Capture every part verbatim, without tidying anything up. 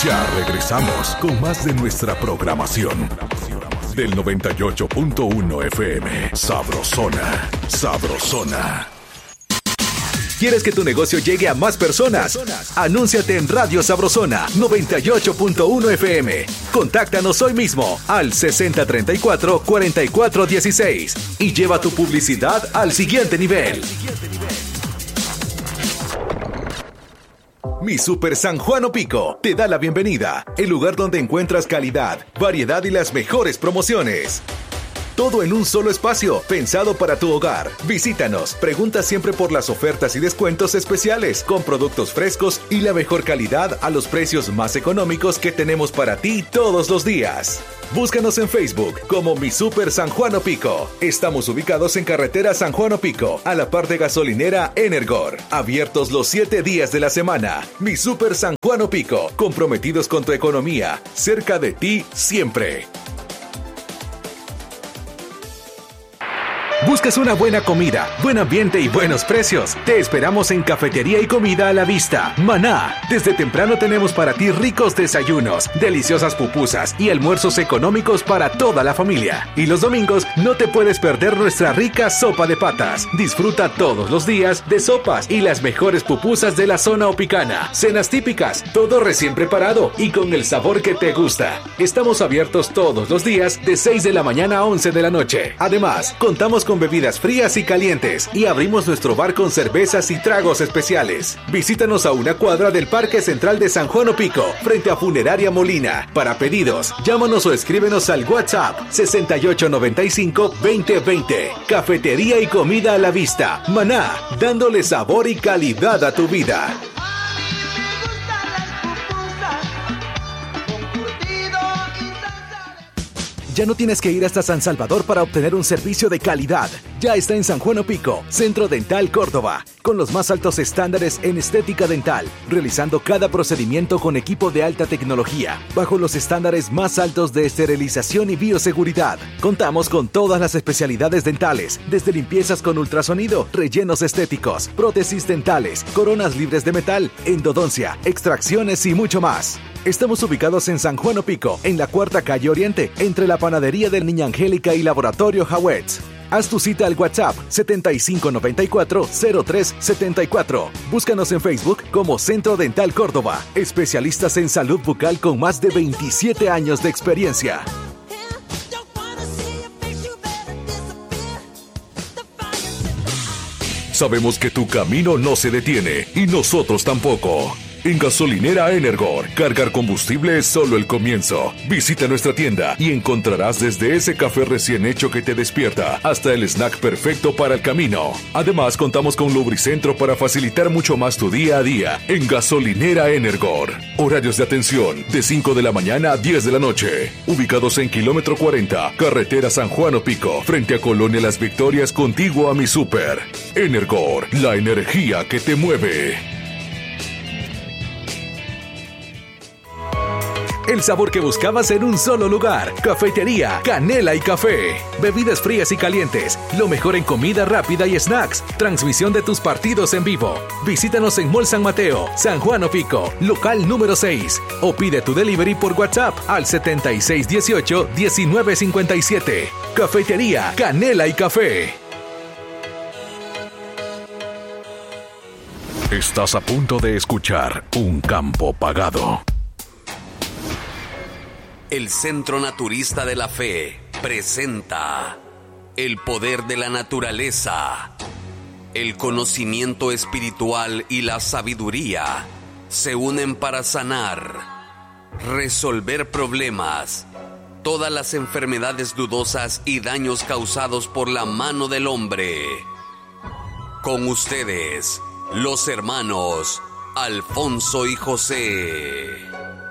Ya regresamos con más de nuestra programación. Del noventa y ocho punto uno F M. Sabrosona. Sabrosona. ¿Quieres que tu negocio llegue a más personas? Anúnciate en Radio Sabrosona noventa y ocho punto uno F M. Contáctanos hoy mismo al sesenta treinta y cuatro cuarenta y cuatro dieciséis y lleva tu publicidad al siguiente nivel. Mi Super San Juan Opico te da la bienvenida, el lugar donde encuentras calidad, variedad y las mejores promociones. Todo en un solo espacio, pensado para tu hogar. Visítanos, pregunta siempre por las ofertas y descuentos especiales, con productos frescos y la mejor calidad a los precios más económicos que tenemos para ti todos los días. Búscanos en Facebook como Mi Super San Juan Opico. Estamos ubicados en carretera San Juan Opico, a la par de gasolinera Energor. Abiertos los siete días de la semana. Mi Super San Juan Opico, comprometidos con tu economía, cerca de ti siempre. ¿Buscas una buena comida, buen ambiente y buenos precios? Te esperamos en Cafetería y Comida a la Vista, Maná. Desde temprano tenemos para ti ricos desayunos, deliciosas pupusas y almuerzos económicos para toda la familia. Y los domingos no te puedes perder nuestra rica sopa de patas. Disfruta todos los días de sopas y las mejores pupusas de la zona opicana. Cenas típicas, todo recién preparado y con el sabor que te gusta. Estamos abiertos todos los días de seis de la mañana a once de la noche. Además, contamos con bebidas frías y calientes y abrimos nuestro bar con cervezas y tragos especiales. Visítanos a una cuadra del Parque Central de San Juan Opico, frente a Funeraria Molina. Para pedidos, llámanos o escríbenos al WhatsApp sesenta y ocho noventa y cinco veinte veinte. Cafetería y Comida a la Vista, Maná, dándole sabor y calidad a tu vida. Ya no tienes que ir hasta San Salvador para obtener un servicio de calidad. Ya está en San Juan Opico, Centro Dental Córdoba, con los más altos estándares en estética dental, realizando cada procedimiento con equipo de alta tecnología, bajo los estándares más altos de esterilización y bioseguridad. Contamos con todas las especialidades dentales, desde limpiezas con ultrasonido, rellenos estéticos, prótesis dentales, coronas libres de metal, endodoncia, extracciones y mucho más. Estamos ubicados en San Juan Opico, en la Cuarta Calle Oriente, entre la Panadería del Niña Angélica y Laboratorio Hawetz. Haz tu cita al WhatsApp setenta y cinco noventa y cuatro cero tres setenta y cuatro. Búscanos en Facebook como Centro Dental Córdoba, especialistas en salud bucal con más de veintisiete años de experiencia. Sabemos que tu camino no se detiene y nosotros tampoco. En Gasolinera Energor, cargar combustible es solo el comienzo. Visita nuestra tienda y encontrarás desde ese café recién hecho que te despierta hasta el snack perfecto para el camino. Además, contamos con Lubricentro para facilitar mucho más tu día a día en Gasolinera Energor. Horarios de atención de cinco de la mañana a diez de la noche. Ubicados en kilómetro cuarenta, carretera San Juan Opico, frente a Colonia Las Victorias, contiguo a Mi Super. Energor, la energía que te mueve. El sabor que buscabas en un solo lugar. Cafetería, Canela y Café. Bebidas frías y calientes. Lo mejor en comida rápida y snacks. Transmisión de tus partidos en vivo. Visítanos en Mall San Mateo, San Juan Opico, local número seis. O pide tu delivery por WhatsApp al setenta y seis dieciocho diecinueve cincuenta y siete. Cafetería, Canela y Café. Estás a punto de escuchar Un Campo Pagado. El Centro Naturista de la Fe presenta el poder de la naturaleza. El conocimiento espiritual y la sabiduría se unen para sanar, resolver problemas, todas las enfermedades dudosas y daños causados por la mano del hombre. Con ustedes, los hermanos Alfonso y José.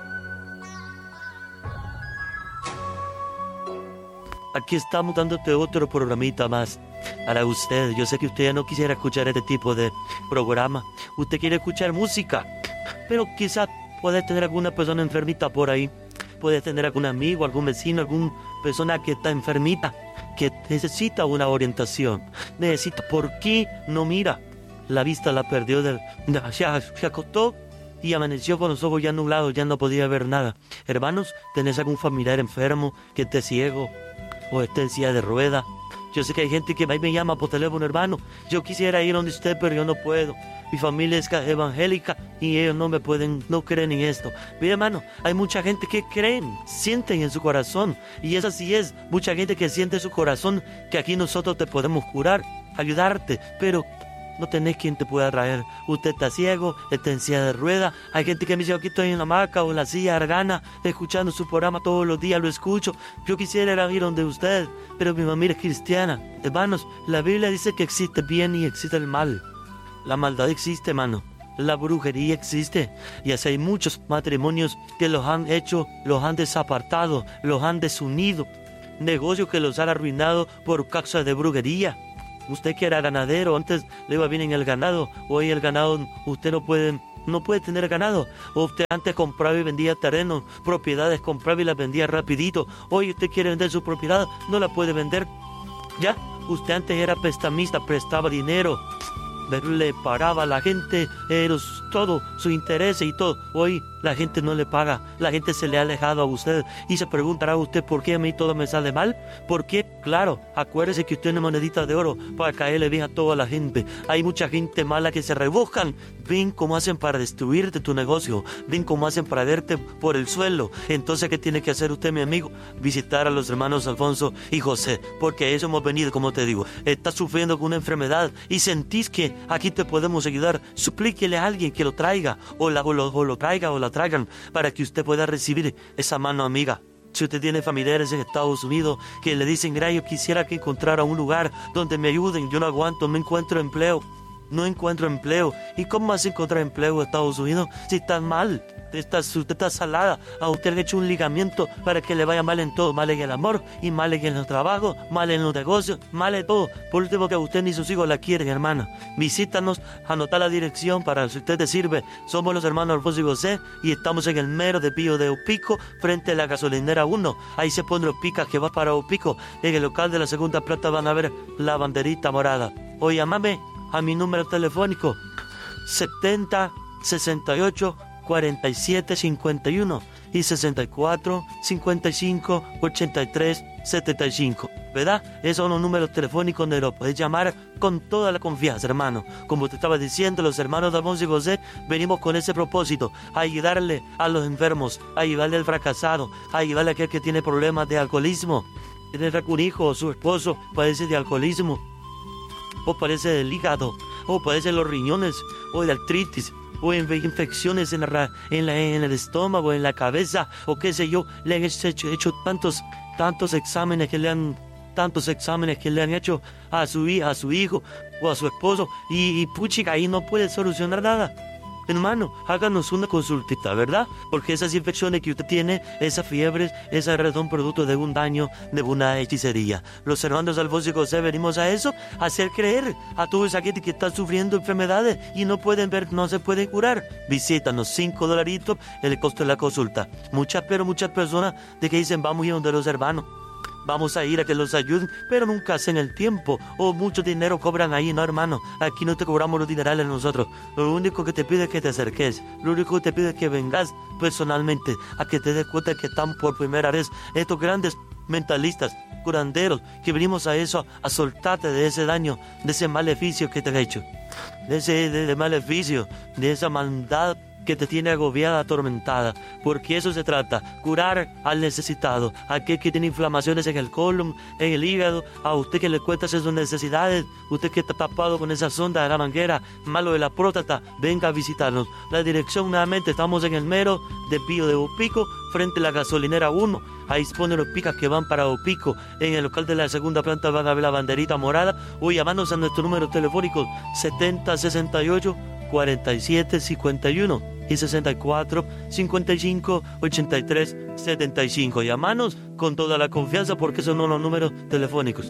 Aquí estamos dándote otro programita más para usted. Yo sé que usted ya no quisiera escuchar este tipo de programa. Usted quiere escuchar música, pero quizás puede tener alguna persona enfermita por ahí. Puede tener algún amigo, algún vecino, alguna persona que está enfermita, que necesita una orientación. Necesita, ¿por qué no mira? La vista la perdió, del, se, se acostó y amaneció con los ojos ya nublados, ya no podía ver nada. Hermanos, ¿tenés algún familiar enfermo que esté ciego o esté en silla de rueda? Yo sé que hay gente que me llama por teléfono, hermano. Yo quisiera ir donde usted, pero yo no puedo. Mi familia es evangélica y ellos no me pueden, no creen en esto. Mira, hermano, hay mucha gente que creen, sienten en su corazón. Y eso sí es, mucha gente que siente en su corazón que aquí nosotros te podemos curar, ayudarte, pero no tenés quien te pueda traer. Usted está ciego, está en silla de rueda. Hay gente que me dice, aquí estoy en la hamaca o en la silla argana, escuchando su programa todos los días, lo escucho. Yo quisiera ir donde usted, pero mi familia es cristiana. Hermanos, la Biblia dice que existe el bien y existe el mal. La maldad existe, hermano. La brujería existe. Y así hay muchos matrimonios que los han hecho, los han desapartado, los han desunido. Negocios que los han arruinado por causa de brujería. Usted que era ganadero, antes le iba bien en el ganado. Hoy el ganado, usted no puede, no puede tener ganado. O usted antes compraba y vendía terrenos, propiedades, compraba y las vendía rapidito. Hoy usted quiere vender su propiedad, no la puede vender. Ya, usted antes era prestamista, prestaba dinero, le pagaba a la gente, era todo, su interés y todo. Hoy la gente no le paga, la gente se le ha alejado a usted y se preguntará usted por qué a mí todo me sale mal. ¿Por qué? Claro, acuérdese que usted es una monedita de oro para caerle bien a toda la gente. Hay mucha gente mala que se rebuscan. Ven cómo hacen para destruirte tu negocio, ven cómo hacen para verte por el suelo. Entonces, ¿qué tiene que hacer usted, mi amigo? Visitar a los hermanos Alfonso y José, porque a eso hemos venido, como te digo. Estás sufriendo con una enfermedad y sentís que aquí te podemos ayudar. Suplíquele a alguien que lo traiga, o, la, o, lo, o lo traiga o la traigan, para que usted pueda recibir esa mano amiga. Si usted tiene familiares en Estados Unidos que le dicen, mira, yo quisiera que encontrara un lugar donde me ayuden, yo no aguanto, no encuentro empleo, no encuentro empleo. ¿Y cómo vas a encontrar empleo en Estados Unidos si estás mal? Está, usted está salada, a usted le han hecho un ligamiento para que le vaya mal en todo, mal en el amor, y mal en el trabajo, mal en los negocios, mal en todo. Por último, que usted ni sus hijos la quieren, hermana. Visítanos, anota la dirección para si usted te sirve. Somos los hermanos Alfonso y José y estamos en el mero de Pío de Opico, frente a la gasolinera uno. Ahí se pone Opica que va para Opico. En el local de la segunda planta van a ver la banderita morada. O llámame a mi número telefónico setenta sesenta y ocho cuarenta y siete cincuenta y uno y sesenta y cuatro cincuenta y cinco ochenta y tres setenta y cinco, ¿verdad? Esos son los números telefónicos donde lo puedes llamar con toda la confianza, hermano. Como te estaba diciendo, los hermanos de Alfonso y José venimos con ese propósito, a ayudarle a los enfermos, a ayudarle al fracasado, a ayudarle a aquel que tiene problemas de alcoholismo. Tiene un hijo o su esposo padece de alcoholismo, o padece del hígado, o padece de los riñones, o de artritis, o infecciones en, la, en, la, en el estómago, en la cabeza, o qué sé yo. Le han hecho, hecho tantos, tantos exámenes que le han, tantos exámenes que le han hecho a su hija, a su hijo o a su esposo, y, y puchica, ahí no puede solucionar nada. Hermano, háganos una consultita, ¿verdad? Porque esas infecciones que usted tiene, esas fiebres, esas son producto de un daño, de una hechicería. Los hermanos Alfonso y José venimos a eso, a hacer creer a todos aquellos que están sufriendo enfermedades y no pueden ver, no se pueden curar. Visítanos, cinco dolaritos el costo de la consulta. Muchas, pero muchas personas de que dicen, vamos a ir donde los hermanos, vamos a ir a que los ayuden, pero nunca hacen el tiempo, o mucho dinero cobran ahí. No, hermano, aquí no te cobramos los dinerales nosotros. Lo único que te pide es que te acerques, lo único que te pide es que vengas personalmente, a que te des cuenta que están por primera vez estos grandes mentalistas, curanderos, que venimos a eso, a soltarte de ese daño, de ese maleficio que te ha hecho, de ese de, de maleficio, de esa maldad que te tiene agobiada, atormentada, porque eso se trata, curar al necesitado, a aquel que tiene inflamaciones en el colon, en el hígado, a usted que le cuenta sus necesidades, usted que está tapado con esa sonda de la manguera, malo de la próstata, venga a visitarnos. La dirección, nuevamente, estamos en el mero de Pío de Opico, frente a la gasolinera uno, ahí ponen los picas que van para Opico. En el local de la segunda planta van a ver la banderita morada, o llamarnos a nuestro número telefónico setenta sesenta y ocho cuarenta y siete cincuenta y uno y sesenta y cuatro cincuenta y cinco ochenta y tres setenta y cinco. Llamanos con toda la confianza, porque esos son los números telefónicos.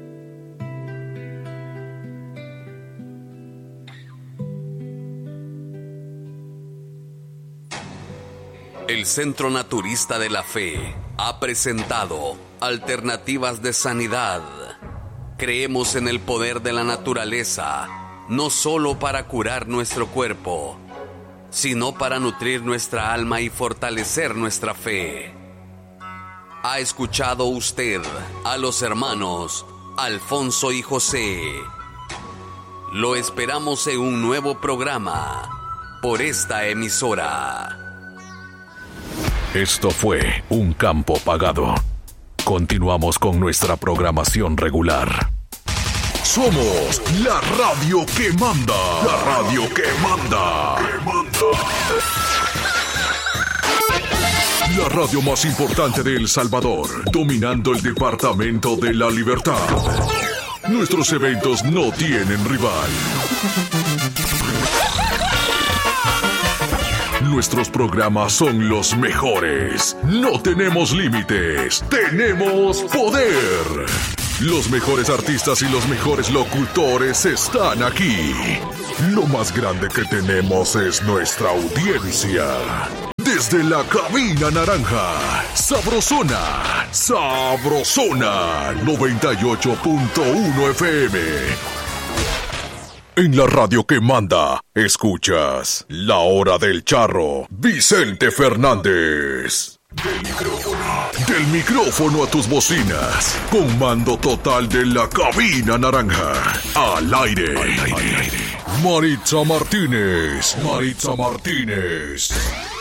El Centro Naturista de la Fe ha presentado Alternativas de Sanidad. Creemos en el poder de la naturaleza, no solo para curar nuestro cuerpo, sino para nutrir nuestra alma y fortalecer nuestra fe. ¿Ha escuchado usted a los hermanos Alfonso y José? Lo esperamos en un nuevo programa por esta emisora. Esto fue Un Campo Pagado. Continuamos con nuestra programación regular. Somos la radio que manda. La radio que manda. Que manda. La radio más importante de El Salvador, dominando el departamento de La Libertad. Nuestros eventos no tienen rival. Nuestros programas son los mejores. No tenemos límites, tenemos poder. Los mejores artistas y los mejores locutores están aquí. Lo más grande que tenemos es nuestra audiencia. Desde la cabina naranja, Sabrosona, Sabrosona, noventa y ocho punto uno F M. En la radio que manda, escuchas La Hora del Charro, Vicente Fernández. Del micrófono, del micrófono a tus bocinas, con mando total de la cabina naranja, al aire. Al aire. Maritza Martínez, Maritza Martínez.